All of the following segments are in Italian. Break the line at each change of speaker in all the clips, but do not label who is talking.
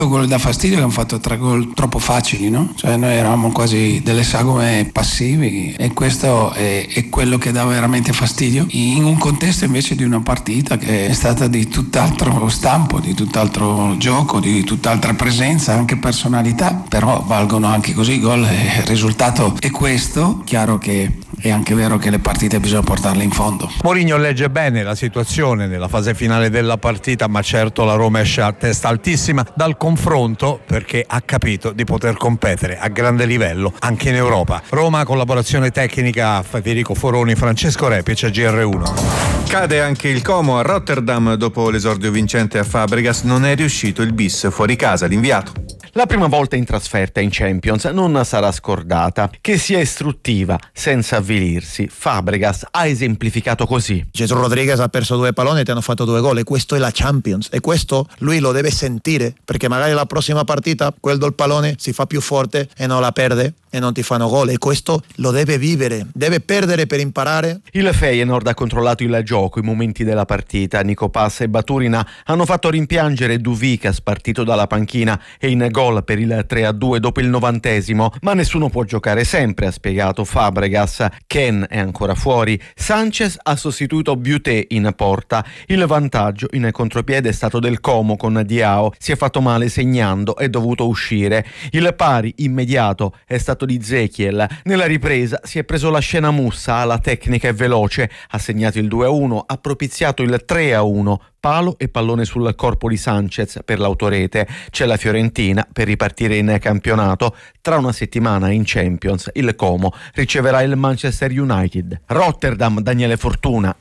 Quello da fastidio è che hanno fatto 3 gol troppo facili, no? Cioè noi eravamo quasi delle sagome passivi e questo è quello che dà veramente fastidio in un contesto invece di una partita che è stata di tutt'altro stampo, di tutt'altro gioco, di tutt'altra presenza, anche personalità, però valgono anche così i gol e il risultato è questo. Chiaro che è anche vero che le partite bisogna portarle in fondo.
Mourinho legge bene la situazione nella fase finale della partita, ma certo la Roma esce a testa altissima dal confronto perché ha capito di poter competere a grande livello anche in Europa. Roma, collaborazione tecnica Federico Foroni, Francesco Repic, GR1.
Cade anche il Como a Rotterdam dopo l'esordio vincente a Fabregas, non è riuscito il bis fuori casa, l'inviato.
La prima volta in trasferta in Champions non sarà scordata, che sia istruttiva senza avvilirsi. Fabregas ha esemplificato così:
Jesús Rodríguez ha perso 2 palloni e ti hanno fatto 2 gol e questo è la Champions e questo lui lo deve sentire, perché magari la prossima partita quel del pallone si fa più forte e non la perde e non ti fanno gol, e questo lo deve vivere, deve perdere per imparare.
Il Feyenoord ha controllato il gioco i momenti della partita. Nico Pass e Baturina hanno fatto rimpiangere Duvikas, partito dalla panchina e in gol per il 3-2 dopo il 90°, ma nessuno può giocare sempre, ha spiegato Fabregas. Ken è ancora fuori, Sanchez ha sostituito Buté in porta. Il vantaggio in contropiede è stato del Como con Diao, si è fatto male segnando, è dovuto uscire. Il pari immediato è stato di Ezekiel. Nella ripresa si è preso la scena Mussa, la tecnica è veloce, ha segnato il 2-1, ha propiziato il 3-1, palo e pallone sul corpo di Sanchez per l'autorete. C'è la Fiorentina per ripartire in campionato. Tra una settimana in Champions il Como riceverà il Manchester United. Rotterdam, Daniele Fortuna,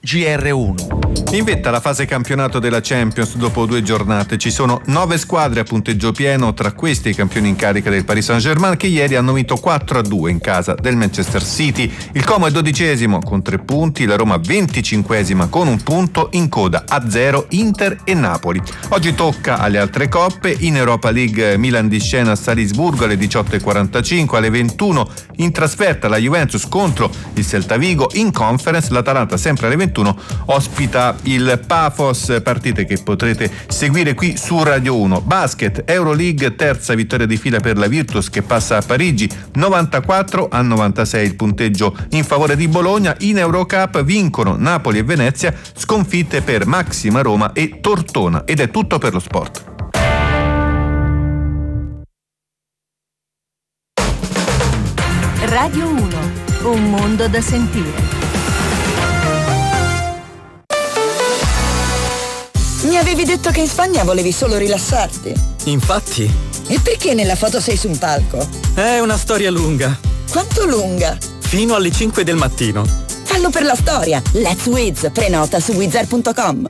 GR1.
In vetta la fase campionato della Champions dopo 2 giornate. Ci sono 9 squadre a punteggio pieno, tra questi i campioni in carica del Paris Saint-Germain, che ieri hanno vinto 4-2 in casa del Manchester City. Il Como è 12° con 3 punti, la Roma 25° con 1 punto, in coda a 0 Inter e Napoli. Oggi tocca alle altre coppe. In Europa League Milan di Scena a Salisburgo alle 18:45, alle 21 in trasferta la Juventus contro il Celta Vigo. In Conference l'Atalanta sempre alle 21 ospita il Pafos, partite che potrete seguire qui su Radio 1. Basket, Euroleague, terza vittoria di fila per la Virtus che passa a Parigi, 94-96 il punteggio in favore di Bologna. In Eurocup vincono Napoli e Venezia, sconfitte per Maxima Roma e Tortona. Ed è tutto per lo sport.
Radio 1, un mondo da sentire.
Mi avevi detto che in Spagna volevi solo rilassarti.
Infatti.
E perché nella foto sei su un palco?
È una storia lunga.
Quanto lunga?
Fino alle 5 del mattino.
Fallo per la storia. Let's Wiz. Prenota su wizard.com.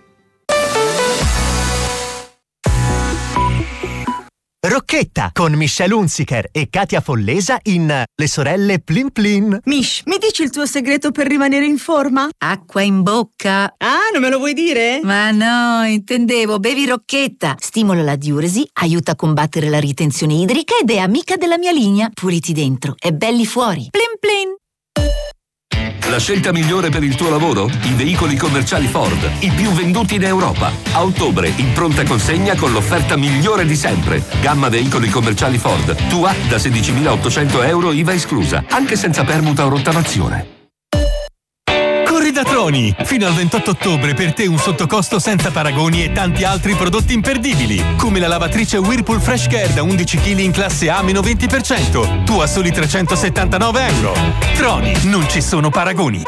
Rocchetta con Michelle Hunziker e Katia Follesa in Le sorelle Plin Plin.
Mish, mi dici il tuo segreto per rimanere in forma?
Acqua in bocca.
Ah, non me lo vuoi dire?
Ma no, intendevo, bevi Rocchetta. Stimola la diuresi, aiuta a combattere la ritenzione idrica ed è amica della mia linea. Puliti dentro e belli fuori. Plin Plin.
La scelta migliore per il tuo lavoro? I veicoli commerciali Ford, i più venduti in Europa. A ottobre, in pronta consegna con l'offerta migliore di sempre. Gamma veicoli commerciali Ford, tua da 16.800 euro IVA esclusa, anche senza permuta o rottamazione.
Corri da Troni! Fino al 28 ottobre per te un sottocosto senza paragoni e tanti altri prodotti imperdibili, come la lavatrice Whirlpool Fresh Care da 11 kg in classe A meno 20%, tu a soli 379 euro. Troni, non ci sono paragoni.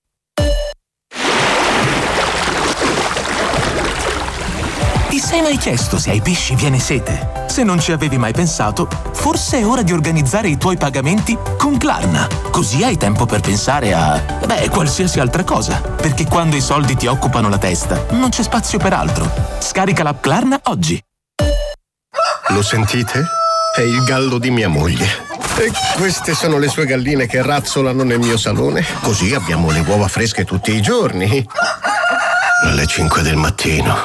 Ti sei mai chiesto se ai pesci viene sete? Se non ci avevi mai pensato, forse è ora di organizzare i tuoi pagamenti con Klarna. Così hai tempo per pensare a, qualsiasi altra cosa. Perché quando i soldi ti occupano la testa, non c'è spazio per altro. Scarica l'app Klarna oggi.
Lo sentite? È il gallo di mia moglie. E queste sono le sue galline che razzolano nel mio salone. Così abbiamo le uova fresche tutti i giorni. Alle 5 del mattino.